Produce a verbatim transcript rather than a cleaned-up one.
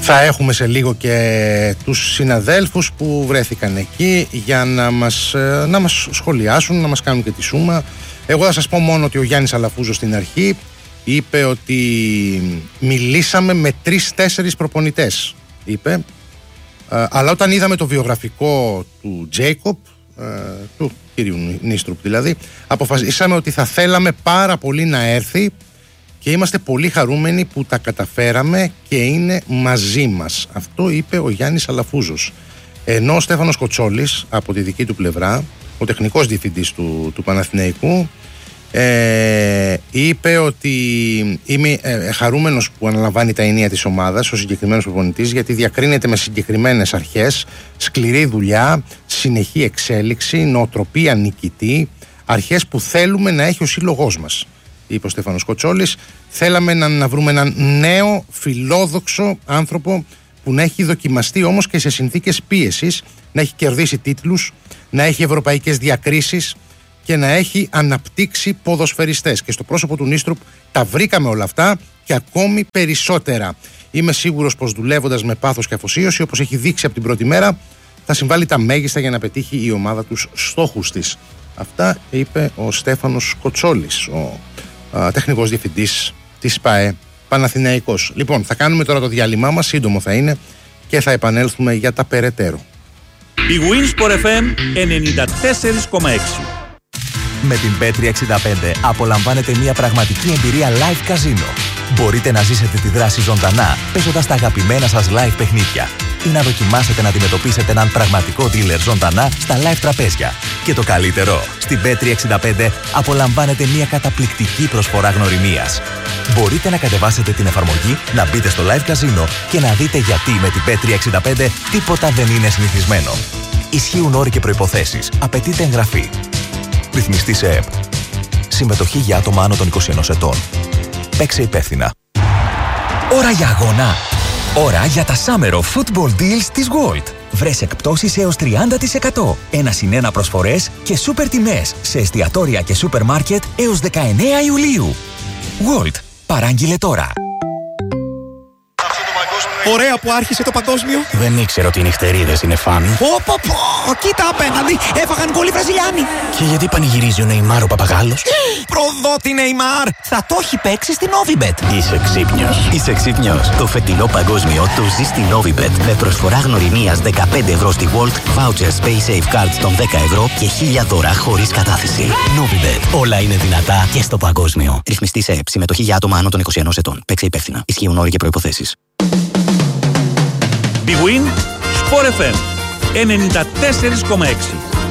Θα έχουμε σε λίγο και τους συναδέλφους που βρέθηκαν εκεί για να μας, να μας σχολιάσουν, να μας κάνουν και τη σούμα. Εγώ θα σας πω μόνο ότι ο Γιάννης Αλαφούζος στην αρχή είπε ότι μιλήσαμε με τρεις-τέσσερις προπονητές, είπε. Αλλά όταν είδαμε το βιογραφικό του Τζέικοπ, του κύριου Νίστρουπ δηλαδή, αποφασίσαμε ότι θα θέλαμε πάρα πολύ να έρθει και είμαστε πολύ χαρούμενοι που τα καταφέραμε και είναι μαζί μας. Αυτό είπε ο Γιάννης Αλαφούζος. Ενώ ο Στέφανος Κοτσόλης από τη δική του πλευρά, ο τεχνικός διευθυντής του, του Παναθηναϊκού, ε, είπε ότι είμαι ε, χαρούμενος που αναλαμβάνει τα ενία της ομάδας ο συγκεκριμένος προπονητής, γιατί διακρίνεται με συγκεκριμένες αρχές, σκληρή δουλειά, συνεχή εξέλιξη, νοοτροπία νικητή, αρχές που θέλουμε να έχει ο σύλλογός μας, είπε ο Στέφανος Κοτσόλης. Θέλαμε να, να βρούμε έναν νέο φιλόδοξο άνθρωπο που να έχει δοκιμαστεί όμως και σε συνθήκες πίεσης, να έχει κερδίσει τίτλους, να έχει ευρωπαϊκές διακρίσεις και να έχει αναπτύξει ποδοσφαιριστές. Και στο πρόσωπο του Νίστρουπ τα βρήκαμε όλα αυτά και ακόμη περισσότερα. Είμαι σίγουρος πως δουλεύοντας με πάθος και αφοσίωση, όπως έχει δείξει από την πρώτη μέρα, θα συμβάλει τα μέγιστα για να πετύχει η ομάδα τους στόχους της. Αυτά είπε ο Στέφανος Κοτσόλης, ο α, τεχνικός διευθυντής της ΠΑΕ Παναθηναϊκός. Λοιπόν, θα κάνουμε τώρα το διάλειμμά μας, σύντομο θα είναι, και θα επανέλθουμε για τα περαιτέρω. Η Winsport εφ εμ ενενήντα τέσσερα κόμμα έξι. Με την μπετ τριακόσια εξήντα πέντε απολαμβάνετε μια πραγματική εμπειρία live casino. Μπορείτε να ζήσετε τη δράση ζωντανά παίζοντας τα αγαπημένα σας live παιχνίδια ή να δοκιμάσετε να αντιμετωπίσετε έναν πραγματικό dealer ζωντανά στα live τραπέζια. Και το καλύτερο, στην μπετ τριακόσια εξήντα πέντε απολαμβάνετε μια καταπληκτική προσφορά γνωριμίας. Μπορείτε να κατεβάσετε την εφαρμογή, να μπείτε στο live casino και να δείτε γιατί με την μπετ τριακόσια εξήντα πέντε τίποτα δεν είναι συνηθισμένο. Ισχύουν όροι και προϋποθέσεις. Απαιτείται εγγραφή. Ρυθμιστή σε ΕΠ. Συμμετοχή για άτομα άνω των είκοσι ενός ετών. Παίξε υπεύθυνα. Ώρα για αγώνα. Ώρα για τα Summer of Football Deals της Gold. Βρες εκπτώσεις έως τριάντα τοις εκατό. Ένα συν ένα προσφορές και σούπερ τιμές σε εστιατόρια και σούπερ μάρκετ έως δεκαεννέα Ιουλίου. Gold. Παράγγειλε τώρα. Ωραία που άρχισε το παγκόσμιο. Δεν ήξερα ότι οι νυχτερίδες είναι φαν. Πω πω πω, κοίτα απέναντι, έφαγαν γκολ οι Βραζιλιάνοι. Και γιατί πανηγυρίζει ο Νεϊμάρ ο Παπαγάλος? Προδότη Νεϊμάρ, θα το έχει παίξει στην Novibet. Είσαι ξύπνιος. Είσαι ξύπνιος. Το φετινό παγκόσμιο το ζει στην Novibet. Με προσφορά γνωριμίας δεκαπέντε ευρώ στη Volt, vouchers Pay Safe Cards των δέκα ευρώ και χίλια δώρα χωρίς κατάθεση. Novibet. Όλα είναι δυνατά και στο παγκόσμιο. Ρυθμιστή σε ΕΠ. Συμμετοχή για άτομα άνω των είκοσι ενός ετών. Παίξε υπεύθυνα. Ισχύουν όροι και προϋποθέσεις. Big Win Sport εφ εμ ενενήντα τέσσερα κόμμα έξι.